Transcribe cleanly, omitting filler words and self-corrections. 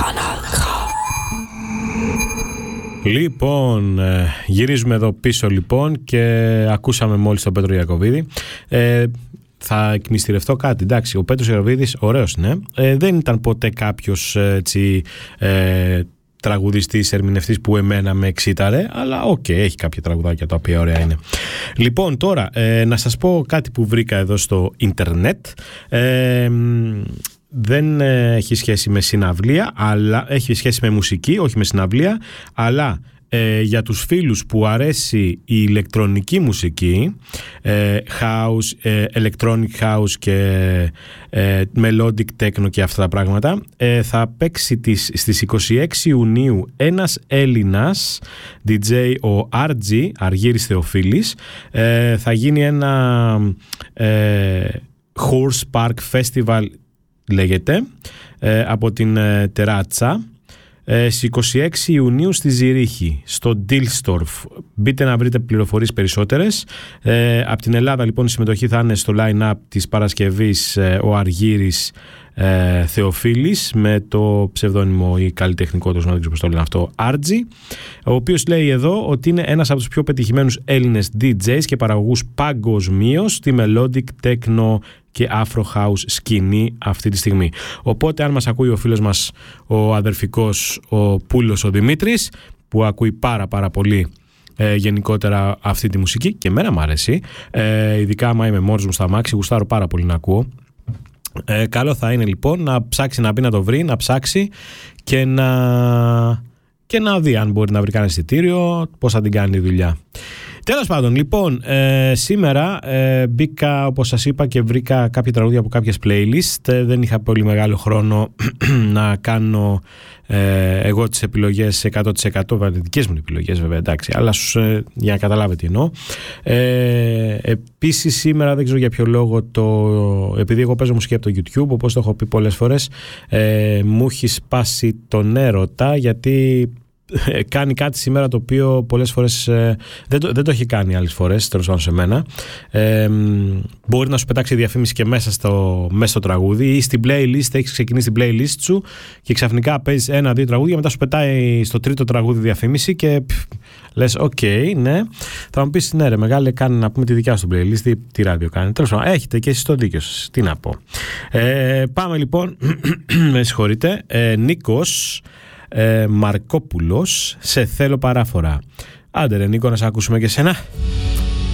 Λοιπόν, γυρίζουμε εδώ πίσω λοιπόν και ακούσαμε μόλις τον Πέτρο Ιακωβίδη. Θα εκμυστηρευτώ κάτι, εντάξει, ο Πέτρος Ιακωβίδης ωραίος είναι, δεν ήταν ποτέ κάποιος τραγουδιστής, ερμηνευτής που εμένα με εξήταρε, αλλά έχει κάποια τραγουδάκια τα οποία ωραία είναι. Λοιπόν, τώρα να σας πω κάτι που βρήκα εδώ στο ίντερνετ. Δεν έχει σχέση με συναυλία, αλλά έχει σχέση με μουσική, όχι με συναυλία, αλλά για τους φίλους που αρέσει η ηλεκτρονική μουσική, house, electronic house και melodic techno και αυτά τα πράγματα, θα παίξει στις 26 Ιουνίου ένας Έλληνας DJ, ο RG, Αργύρης Θεοφίλης. Θα γίνει ένα Horse Park Festival λέγεται, από την Τεράτσα, στις 26 Ιουνίου στη Ζηρίχη, στο Ντίλστορφ. Μπείτε να βρείτε πληροφορίες περισσότερες. Από την Ελλάδα λοιπόν η συμμετοχή θα είναι στο line-up της Παρασκευής ο Αργύρης Θεοφίλης, με το ψευδόνυμο ή καλλιτεχνικό του, δεν ξέρω πώς το λένε αυτό, Άρτζι, ο οποίος λέει εδώ ότι είναι ένας από τους πιο πετυχημένους Έλληνες DJs και παραγωγούς παγκοσμίως στη melodic techno και Afro House σκηνή αυτή τη στιγμή. Οπότε αν μας ακούει ο φίλος μας ο αδερφικός ο Πούλος ο Δημήτρης, που ακούει πάρα πολύ γενικότερα αυτή τη μουσική, και εμένα μου αρέσει, ειδικά άμα είμαι μόνος μου στα μάξι, γουστάρω πάρα πολύ να ακούω. Καλό θα είναι λοιπόν να ψάξει, να μπει να το βρει, να ψάξει και να δει αν μπορεί να βρει κανένα εισιτήριο, πώς θα την κάνει η δουλειά. Τέλος πάντων, λοιπόν, σήμερα μπήκα, όπως σας είπα, και βρήκα κάποια τραγούδια από κάποιες playlist. Δεν είχα πολύ μεγάλο χρόνο να κάνω εγώ τις επιλογές 100%, δικές μου επιλογές βέβαια, εντάξει, αλλά για να καταλάβετε τι εννοώ. Επίσης σήμερα δεν ξέρω για ποιο λόγο, επειδή εγώ παίζω μουσική από το YouTube, όπως το έχω πει πολλές φορές, μου έχει σπάσει τον έρωτα, γιατί κάνει κάτι σήμερα το οποίο πολλές φορές δεν το έχει κάνει άλλες φορές, τέλος πάντων σε μένα. Μπορεί να σου πετάξει διαφήμιση και μέσα στο τραγούδι, ή στην playlist, έχεις ξεκινήσει την playlist σου και ξαφνικά παίζεις 1-2 τραγούδια, μετά σου πετάει στο τρίτο τραγούδι διαφήμιση και λες ναι. Θα μου πεις ναι ρε μεγάλε, κάνει να πούμε τη δικιά σου playlist, τι ράδιο κάνει. Τέλος πάντων, έχετε και εσείς το δίκιο σας, τι να πω. Πάμε λοιπόν, με συγχωρείτε, Νίκος Μαρκόπουλος, σε θέλω παράφορα. Άντε ρε Νίκο, να σε ακούσουμε και σένα.